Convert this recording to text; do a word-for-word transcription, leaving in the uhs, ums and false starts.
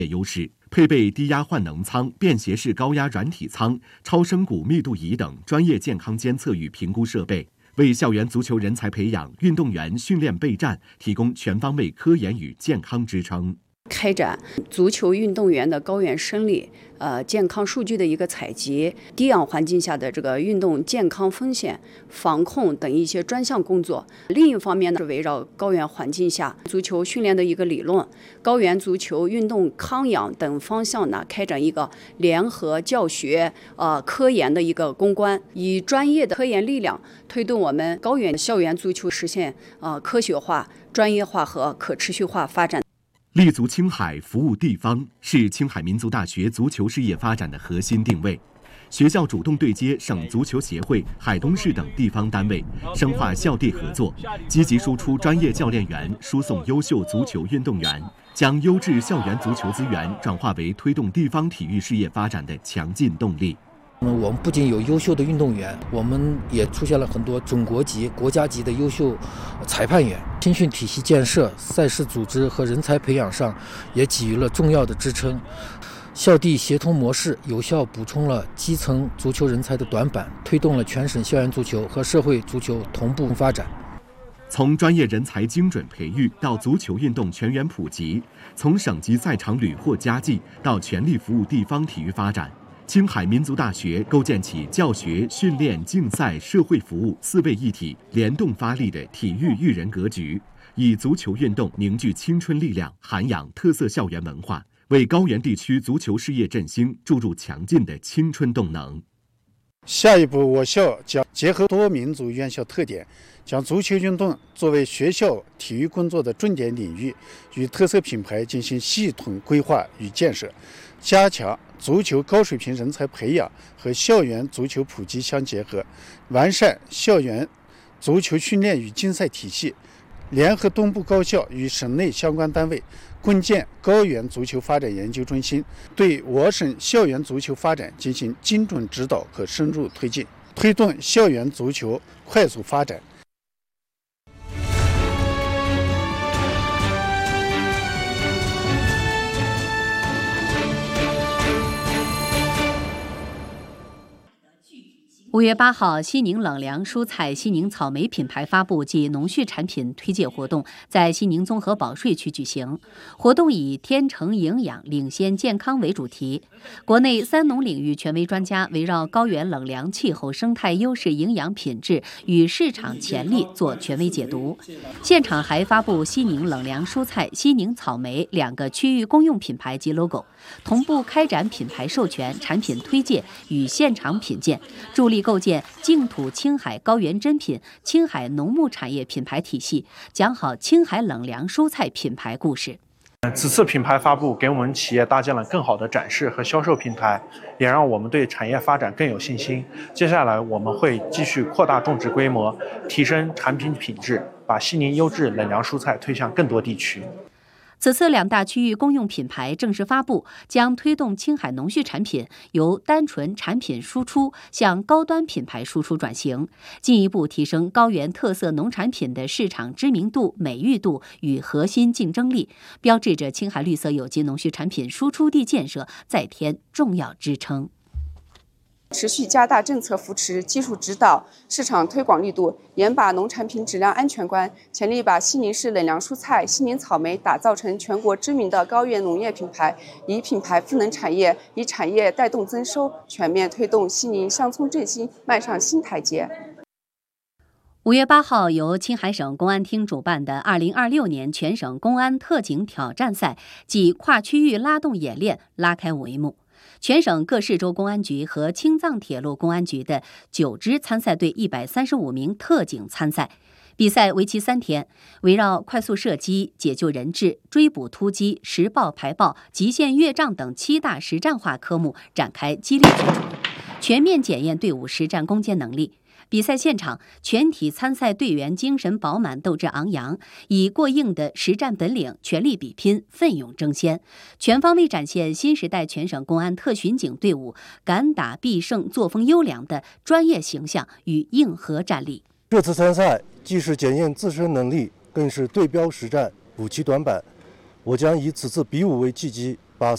优势，配备低压换能舱、便携式高压软体舱、超声骨密度仪等专业健康监测与评估设备，为校园足球人才培养、运动员训练备战提供全方位科研与健康支撑。 开展足球运动员的高原生理、呃健康数据的一个采集，低氧环境下的这个运动健康风险防控等一些专项工作。另一方面呢，是围绕高原环境下足球训练的一个理论、高原足球运动康养等方向呢，开展一个联合教学、呃科研的一个攻关，以专业的科研力量推动我们高原校园足球实现呃科学化、专业化和可持续化发展。 立足青海，服务地方，是青海民族大学足球事业发展的核心定位。学校主动对接省足球协会、海东市等地方单位，深化校地合作，积极输出专业教练员，输送优秀足球运动员，将优质校园足球资源转化为推动地方体育事业发展的强劲动力。 我们不仅有优秀的运动员，我们也出现了很多总国级、国家级的优秀裁判员。青训体系建设、赛事组织和人才培养上也给予了重要的支撑。校地协同模式有效补充了基层足球人才的短板，推动了全省校园足球和社会足球同步发展。 从专业人才精准培育到足球运动全员普及，从省级赛场屡获佳绩到全力服务地方体育发展，青海民族大学构建起教学、训练、竞赛、社会服务四位一体联动发力的体育育人格局，以足球运动凝聚青春力量，涵养特色校园文化，为高原地区足球事业振兴注入强劲的青春动能。 下一步，我校将结合多民族院校特点，将足球运动作为学校体育工作的重点领域，与特色品牌进行系统规划与建设，加强足球高水平人才培养和校园足球普及相结合，完善校园足球训练与竞赛体系，联合东部高校与省内相关单位共建高原足球发展研究中心，对我省校园足球发展进行精准指导和深入推进，推动校园足球快速发展。 五月八号，西宁冷凉蔬菜、西宁草莓品牌发布暨农畜产品推介活动在西宁综合保税区举行。活动以天成营养、领先健康为主题，国内三农领域权威专家围绕高原冷凉气候、生态优势、营养品质与市场潜力做权威解读。现场还发布西宁冷凉蔬菜、西宁草莓两个区域公用品牌及 logo， 同步开展品牌授权、产品推介与现场品鉴，助力构建净土青海高原珍品、青海农牧产业品牌体系，讲好青海冷凉蔬菜品牌故事。 此次品牌发布给我们企业搭建了更好的展示和销售平台，也让我们对产业发展更有信心。接下来我们会继续扩大种植规模，提升产品品质，把西宁优质冷凉蔬菜推向更多地区。 此次两大区域公用品牌正式发布，将推动青海农畜产品由单纯产品输出向高端品牌输出转型，进一步提升高原特色农产品的市场知名度、美誉度与核心竞争力，标志着青海绿色有机农畜产品输出地建设再添重要支撑。 持续加大政策扶持、技术指导、市场推广力度，严把农产品质量安全关，全力把西宁市冷凉蔬菜、西宁草莓打造成全国知名的高原农业品牌，以品牌赋能产业，以产业带动增收，全面推动西宁乡村振兴迈上新台阶。 五月八号，由青海省公安厅主办的二零二六年全省公安特警挑战赛暨跨区域拉动演练拉开帷幕。全省各市州公安局和青藏铁路公安局的九支参赛队一百三十五名特警参赛。比赛为期三天，围绕快速射击、解救人质、追捕突击、实报排爆、极限越障等七大实战化科目展开激烈竞逐，全面检验队伍实战攻坚能力。比赛现场，全体参赛队员精神饱满、斗志昂扬，以过硬的实战本领全力比拼、奋勇争先，全方位展现新时代全省公安特巡警队伍敢打必胜、作风优良的专业形象与硬核战力。 这次参赛既是检验自身能力，更是对标实战、补齐短板。我将以此次比武为契机，